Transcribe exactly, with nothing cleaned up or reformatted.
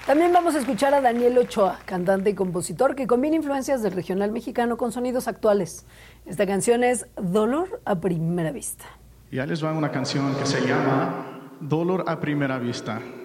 También vamos a escuchar a Daniel Ochoa, cantante y compositor que combina influencias del regional mexicano con sonidos actuales. Esta canción es Dolor a Primera Vista. Ya les va una canción que se llama Dolor a Primera Vista.